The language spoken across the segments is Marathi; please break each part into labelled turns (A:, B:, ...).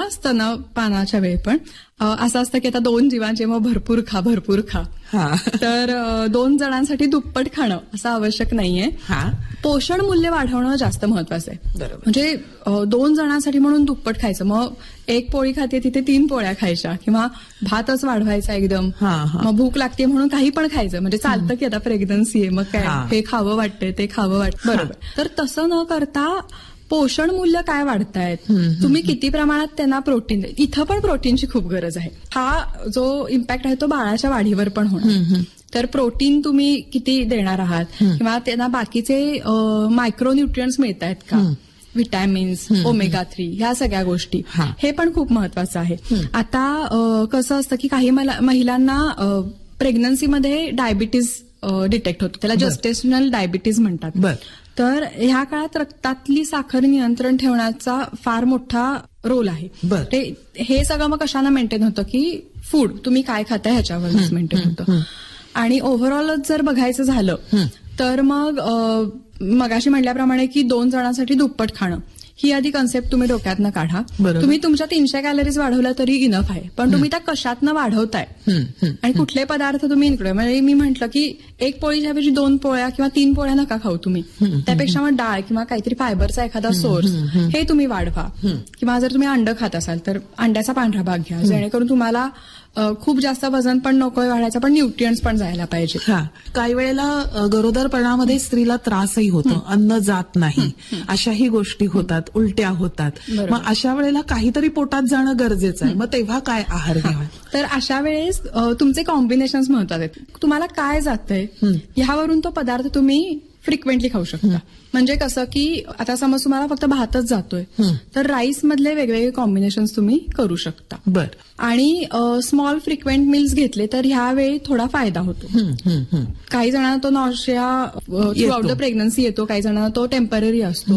A: स्तनपानाच्या वेळी पण असं असतं की आता 2 जीवांचे मग भरपूर खा. तर 2 जणांसाठी दुप्पट खाणं असं आवश्यक नाहीये. पोषण मूल्य वाढवणं जास्त महत्वाचं आहे. म्हणजे 2 जणांसाठी म्हणून दुप्पट खायचं. मग 1 पोळी खाते तिथे 3 पोळ्या खायच्या किंवा भातच वाढवायचा एकदम. मग भूक लागते म्हणून काही पण खायचं. म्हणजे चालतं की आता प्रेग्नन्सी आहे मग काय हे खावं वाटतंय ते खावं वाटतं. बरोबर. तर तसं न करता पोषण मूल्य काय वाढतायत, तुम्ही किती प्रमाणात त्यांना प्रोटीन, इथं पण प्रोटीनची खूप गरज आहे. हा जो इम्पॅक्ट आहे तो बाळाच्या वाढीवर पण होणार. तर प्रोटीन तुम्ही किती देणार आहात किंवा त्यांना बाकीचे मायक्रोन्यूट्रियंट्स मिळत आहेत का, विटॅमिन्स, ओमेगा 3 ह्या सगळ्या गोष्टी, हे पण खूप महत्वाचं आहे. आता कसं असतं की काही महिलांना प्रेग्नन्सीमध्ये डायबिटीज डिटेक्ट होतो, त्याला जस्टेशनल डायबिटीज म्हणतात. तर ह्या काळात रक्तातली साखर नियंत्रण ठेवण्याचा फार मोठा रोल आहे. हे सगळं मग कशानं मेंटेन होतं की फूड तुम्ही काय खाताय ह्याच्यावरच मेंटेन होतं. आणि ओव्हरऑलच जर बघायचं झालं तर मग मगाशी म्हटल्याप्रमाणे की 2 जणांसाठी दुप्पट खाणं ही आधी कन्सेप्ट तुम्ही डोक्यातनं काढा. तुम्ही तुमच्या 300 कॅलरीज वाढवल्या तरी इनफ आहे, पण तुम्ही त्या कशातनं वाढवताय आणि कुठले पदार्थ तुम्ही इन्क्लूड. म्हणजे मी म्हटलं की 1 पोळीच्या ऐवजी 2 पोळ्या किंवा 3 पोळ्या नका खाऊ तुम्ही, त्यापेक्षा मग डाळ किंवा काहीतरी फायबरचा एखादा सोर्स हे तुम्ही वाढवा. किंवा जर तुम्ही अंड खात असाल तर अंड्याचा पांढरा भाग घ्या, जेणेकरून तुम्हाला खूप जास्त वजन पण नकोय वाढायचं, पण न्यूट्रियंट्स पण जायला पाहिजे.
B: काही वेळेला गरोदरपणामध्ये स्त्रीला त्रासही होतो, अन्न जात नाही, अशाही गोष्टी होतात, उलट्या होतात. मग अशा वेळेला काहीतरी पोटात जाणं गरजेचं आहे. मग तेव्हा काय आहार घ्यावा?
A: तर अशा वेळेस तुमचे कॉम्बिनेशन्स महत्वाचे आहेत. तुम्हाला काय जातंय ह्यावरून तो पदार्थ तुम्ही फ्रिक्वेंटली खाऊ शकता. म्हणजे कसं की आता समज तुम्हाला फक्त भातच जातोय तर राईस मधले वेगवेगळे कॉम्बिनेशन्स तुम्ही करू शकता. आणि स्मॉल फ्रिक्वेंट मील्स घेतले तर ह्यावेळी थोडा फायदा होतो. काही जणांना तो nausea through out the pregnancy येतो, काही जणांना तो टेम्पररी असतो.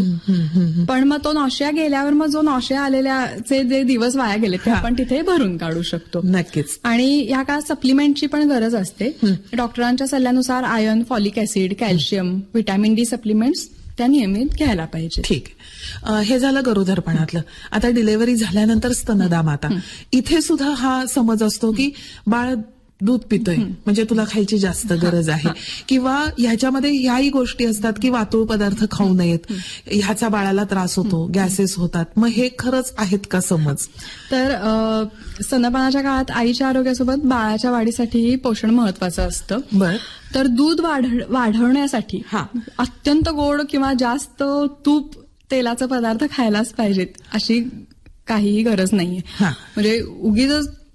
A: पण मग तो नॉशिया गेल्यावर मग जो नॉशिया आलेल्याचे जे दिवस वाया गेले ते आपण तिथे भरून काढू शकतो.
B: नक्कीच.
A: आणि ह्या काळात सप्लिमेंटची पण गरज असते. डॉक्टरांच्या सल्ल्यानुसार iron, folic acid, calcium, vitamin D supplements त्या नियमित घ्यायला पाहिजे.
B: ठीक. हे झालं गरोदरपणातलं. आता डिलेव्हरी झाल्यानंतर स्तनदा माता, इथे सुद्धा हा समज असतो की बाळ दूध पितोय म्हणजे तुला खायची जास्त गरज आहे, किंवा ह्याच्यामध्ये ह्याही गोष्टी असतात की वातुळ पदार्थ खाऊ नयेत, ह्याचा बाळाला त्रास होतो, गॅसेस होतात. मग हे खरंच आहेत का समज?
A: तर स्तनपानाच्या काळात आईच्या आरोग्यासोबत बाळाच्या वाढीसाठीही पोषण महत्वाचं असतं. तर दूध वाढवण्यासाठी अत्यंत गोड किंवा जास्त तूप तेलाचा पदार्थ खायलाच पाहिजेत अशी काहीही गरज नाहीये. म्हणजे उगीच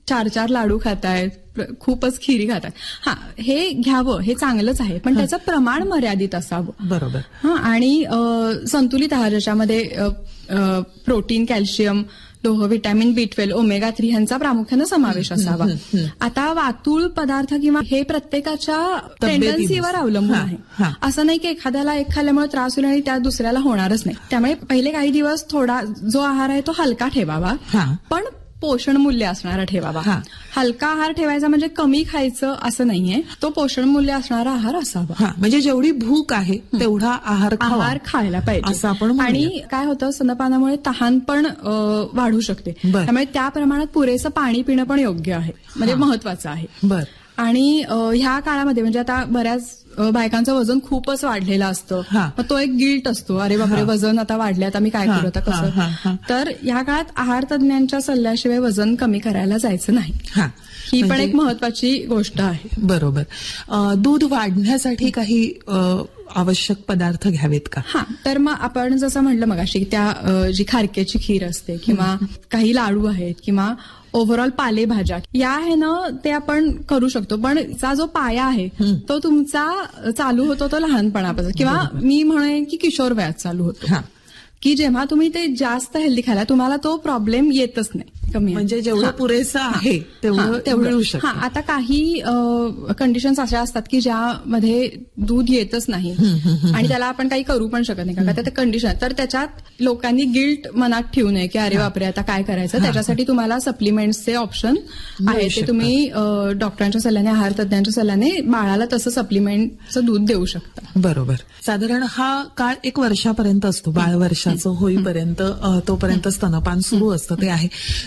A: 4 लाडू खातायत, खूपच खिरी खातात, हे घ्यावं, हे चांगलंच आहे, पण त्याचं प्रमाण मर्यादित असावं.
B: बरोबर.
A: आणि संतुलित आहार ज्याच्यामध्ये प्रोटीन, कॅल्शियम, लोह, व्हिटॅमिन B12, ओमेगा 3 ह्यांचा प्रामुख्याने समावेश असावा. आता वातुळ पदार्थ किंवा हे प्रत्येकाच्या टेंडन्सीवर अवलंबून आहे. असं नाही की एखाद्याला एक खाल्ल्यामुळे त्रास होईल आणि त्या दुसऱ्याला होणारच नाही. त्यामुळे पहिले काही दिवस थोडा जो आहार आहे तो हलका ठेवावा, पण पोषण मूल्य असणारा ठेवावा. हलका आहार ठेवायचा म्हणजे कमी खायचं असं नाहीये, तो पोषण मूल्य असणारा आहार असावा.
B: म्हणजे जेवढी भूक आहे तेवढा आहार
A: खायला पाहिजे
B: असं आपण.
A: आणि काय होतं, स्तनपानामुळे तहान पण वाढू शकते, त्यामुळे त्या प्रमाणात पुरेसं पाणी पिणं पण योग्य आहे, म्हणजे महत्वाचं आहे. आणि ह्या काळामध्ये म्हणजे आता बऱ्याच बायकांचं वजन खूपच वाढलेलं असतं, मग तो एक गिल्ट असतो, अरे बापरे वजन आता वाढले, आता मी काय करू, आता कसं. तर ह्या काळात आहार तज्ञांच्या सल्ल्याशिवाय वजन कमी करायला जायचं नाही. ही पण एक महत्वाची गोष्ट आहे.
B: बरोबर. दूध वाढण्यासाठी काही आवश्यक पदार्थ घ्यावेत का?
A: तर मग आपण जसं म्हटलं मगाशी, त्या जी खारकेची खीर असते किंवा काही लाडू आहेत किंवा ओव्हरऑल पालेभाज्या या आहे ना, ते आपण करू शकतो. पण चा जो पाया आहे तो तुमचा चालू होतो तो लहानपणापासून, किंवा मी म्हणेन की किशोर वयात चालू होतो, की जेव्हा तुम्ही ते जास्त हेल्दी खायला तुम्हाला तो प्रॉब्लेम येतच नाही. कमी
B: म्हणजे जेवढं पुरेसं आहे तेवढं मिळू शकतं.
A: आता काही कंडिशन्स अशा असतात की ज्यामध्ये दूध येतच नाही आणि त्याला आपण काही करू पण शकत नाही, कारण त्या कंडिशन. तर त्याच्यात लोकांनी गिल्ट मनात ठेवू नये की अरे बापरे आता काय करायचं. त्याच्यासाठी तुम्हाला सप्लिमेंट्सचे ऑप्शन आहे, ते तुम्ही डॉक्टरांच्या सल्ल्याने, आहार तज्ञांच्या सल्ल्याने बाळाला तसं सप्लिमेंटचं दूध देऊ शकता.
B: बरोबर. साधारण हा काळ 1 वर्षापर्यंत असतो, बाळ वर्षाचं होईपर्यंत, तोपर्यंत स्तनपान सुरू असतं, ते आहे.